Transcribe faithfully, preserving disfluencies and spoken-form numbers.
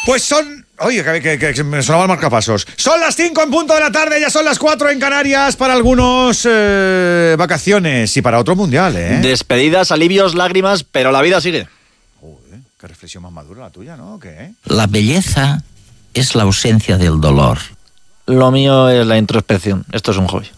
Pues son... Oye, que, que, que me sonaba el marcapasos. Son las cinco en punto de la tarde, ya son las cuatro en Canarias. Para algunos eh, vacaciones y para otro mundial, ¿eh? Despedidas, alivios, lágrimas, pero la vida sigue. Joder, qué reflexión más madura la tuya, ¿no? ¿Qué? La belleza es la ausencia del dolor. Lo mío es la introspección. Esto es un hobby.